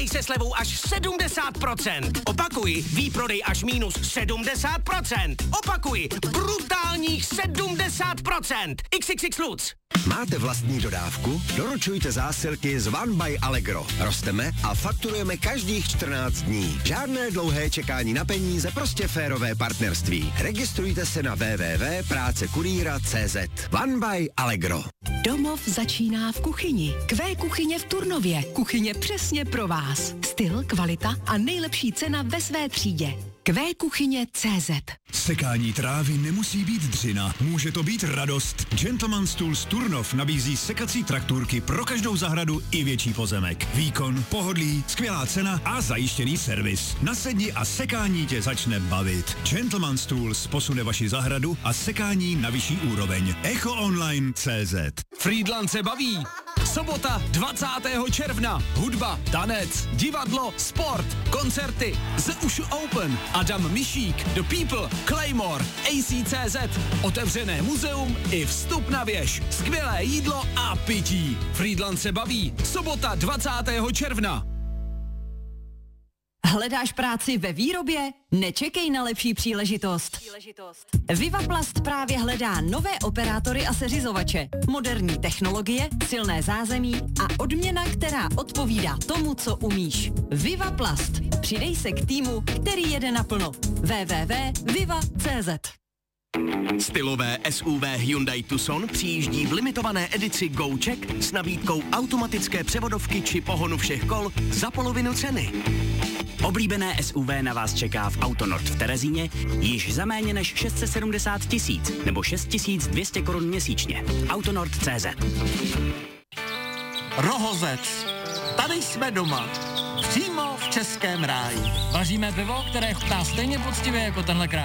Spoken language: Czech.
výprodej se slevou až 70%. Opakuji, výprodej až minus 70%. Opakuji, brutálních 70%. XXX Lutz. Máte vlastní dodávku? Doručujte zásilky z One by Allegro. Rosteme a fakturujeme každých 14 dní. Žádné dlouhé čekání na peníze, prostě férové partnerství. Registrujte se na www.prácekurýra.cz. One by Allegro. Domov začíná v kuchyni. Kuchyně v Turnově. Kuchyně přesně pro vás. Styl, kvalita a nejlepší cena ve své třídě. Kuchyně.cz. Sekání trávy nemusí být dřina, může to být radost. Gentleman's Tools Turnov nabízí sekací traktůrky pro každou zahradu i větší pozemek. Výkon, pohodlí, skvělá cena a zajištěný servis. Nasedni a sekání tě začne bavit. Gentleman's Tools posune vaši zahradu a sekání na vyšší úroveň. EchoOnline.cz. Frýdlant se baví. Sobota 20. června. Hudba, tanec, divadlo, sport, koncerty. The Ushu Open. Adam Mišík, The People, Claymore, AC.cz. Otevřené muzeum i vstup na věž. Skvělé jídlo a pití. Frýdlant se baví. Sobota 20. června. Hledáš práci ve výrobě? Nečekej na lepší příležitost. Vivaplast právě hledá nové operátory a seřizovače, moderní technologie, silné zázemí a odměna, která odpovídá tomu, co umíš. Vivaplast. Přidej se k týmu, který jede naplno. www.viva.cz. Stylové SUV Hyundai Tucson přijíždí v limitované edici GoCheck s nabídkou automatické převodovky či pohonu všech kol za polovinu ceny. Oblíbené SUV na vás čeká v Autonord v Terezíně již za méně než 670 000 nebo 6 200 korun měsíčně. Autonord.cz. Rohozec. Tady jsme doma. Přímo v českém ráji. Vaříme pivo, které chutná stejně poctivě jako tenhle krám.